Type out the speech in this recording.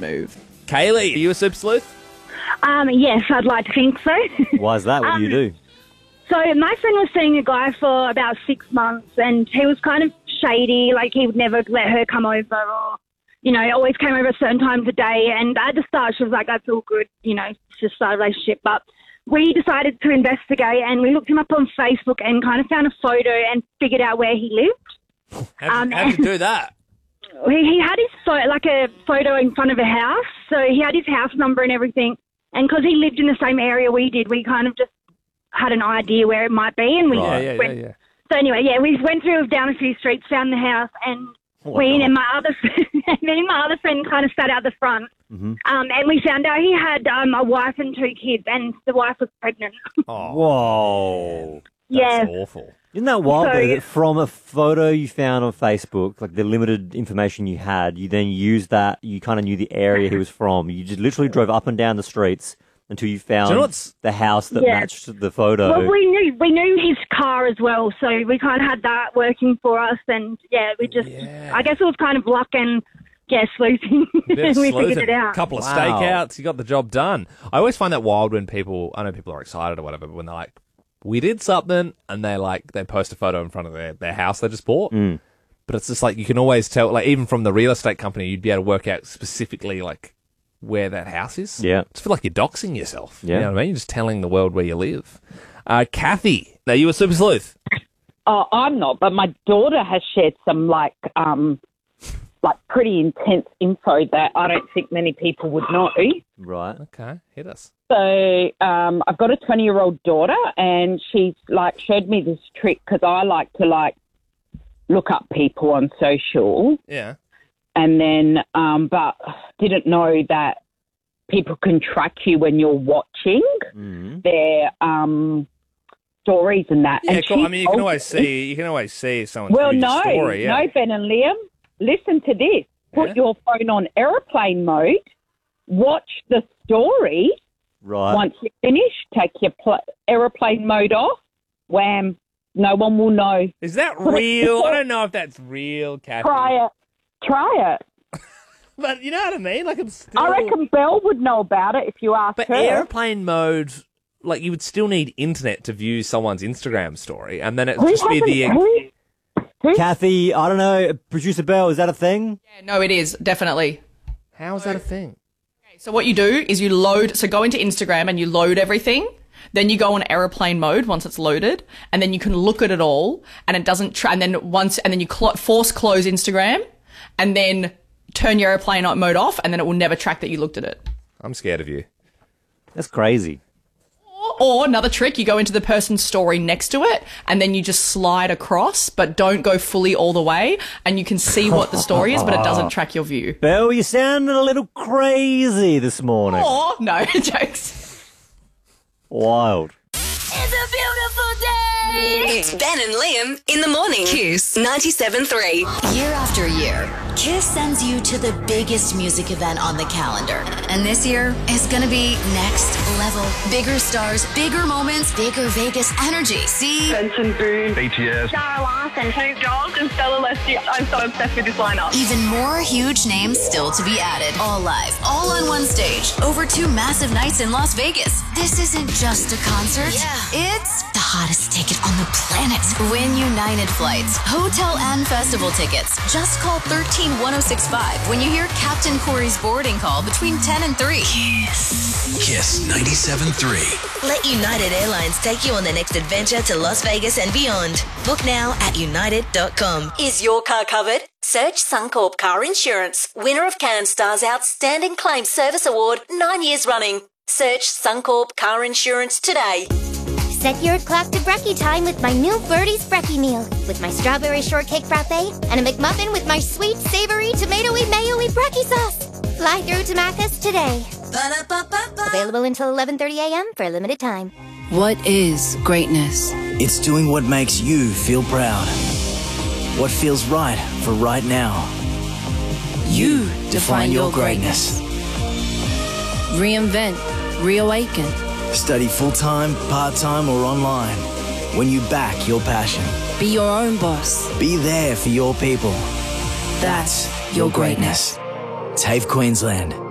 move. Kaylee, are you a super sleuth? Yes, I'd like to think so. Why is that? What do you do? So my friend was seeing a guy for about 6 months, and he was kind of shady. Like, he would never let her come over, or, always came over at certain times of day. And at the start, she was like, that's all good, it's just a relationship. But we decided to investigate, and we looked him up on Facebook and kind of found a photo and figured out where he lived. How'd you do that? He had a photo in front of a house, so he had his house number and everything. And because he lived in the same area we did, we kind of just had an idea where it might be. And we Yeah. So anyway, we went through down a few streets, found the house, and and my other friend kind of sat out the front. Mm-hmm. And we found out he had a wife and 2 kids, and the wife was pregnant. Oh, whoa. That's awful. Isn't that wild, So- though, that from a photo you found on Facebook, like the limited information you had, you then used that, you kind of knew the area he was from. You just literally drove up and down the streets until you found Do you know what's- the house that Yeah. matched the photo. Well, we knew his car as well, so we kind of had that working for us. And we just, I guess it was kind of luck and sleuthing. Bit of we sleuthing, figured it out. couple of Wow. stakeouts, you got the job done. I always find that wild when I know people are excited or whatever, but when they're like, we did something, and they post a photo in front of their house they just bought. Mm. But it's just like, you can always tell, like, even from the real estate company, you'd be able to work out specifically, like, where that house is. Yeah. I just feel like you're doxing yourself. Yeah. You know what I mean? You're just telling the world where you live. Kathy, now you a super sleuth? Oh, I'm not, but my daughter has shared some pretty intense info that I don't think many people would know. Right. Okay, hit us. So I've got a 20-year-old daughter, and she's showed me this trick because I like to look up people on social, Yeah. and then but didn't know that people can track you when you're watching Mm-hmm. their stories and that. Yeah, and cool. she I mean, you can told always me- see someone's Well, huge no, story. Yeah. no, Ben and Liam, listen to this. Put Yeah? your phone on aeroplane mode, watch the story. Right. Once you finish, take your aeroplane mode off. Wham! No one will know. Is that real? I don't know if that's real, Kathy. Try it. But you know what I mean? Like, it's still... I reckon Belle would know about it if you asked But her. airplane mode, like, you would still need internet to view someone's Instagram story, and then it'd Who just be hasn't- the... who- Kathy, I don't know, Producer Bell, is that a thing? Yeah, no, it is, definitely. How is that a thing? So what you do is go into Instagram and you load everything. Then you go on airplane mode once it's loaded, and then you can look at it all, and it doesn't. And then you force close Instagram, and then turn your airplane mode off, and then it will never track that you looked at it. I'm scared of you. That's crazy. Or another trick, you go into the person's story next to it, and then you just slide across, but don't go fully all the way, and you can see what the story is, but it doesn't track your view. Bell, you sounded a little crazy this morning. Or, no, jokes. Wild. It's a beautiful day. It's Ben and Liam in the morning. Kiss 97.3. Year after year, Kiss sends you to the biggest music event on the calendar. And this year is going to be next level. Bigger stars, bigger moments, bigger Vegas energy. See? Benson Boone, BTS, Sarah Larson. Snoop Dogg, and Stella Leslie. I'm so obsessed with this lineup. Even more huge names still to be added. All live, all on one stage, over 2 massive nights in Las Vegas. This isn't just a concert. Yeah. It's the hottest ticket on the planet. Win United flights, hotel and festival tickets. Just call 13165 when you hear Captain Corey's boarding call between 10 and 3. Kiss 97.3. Let United Airlines take you on the next adventure to Las Vegas and beyond. Book now at united.com. Is your car covered? Search Suncorp Car Insurance, winner of CanStar's Outstanding Claim Service Award 9 years running. Search Suncorp Car Insurance today. Set your clock to brekkie time with my new Birdie's Brekkie Meal. With my strawberry shortcake frappe and a McMuffin with my sweet, savory, tomatoey, mayo-y brekkie sauce. Fly through to Macca's today. Available until 11:30 a.m. for a limited time. What is greatness? It's doing what makes you feel proud. What feels right for right now. You define your greatness. Reinvent, reawaken. Study full-time, part-time, or online. When you back your passion. Be your own boss. Be there for your people. That's your greatness. TAFE Queensland.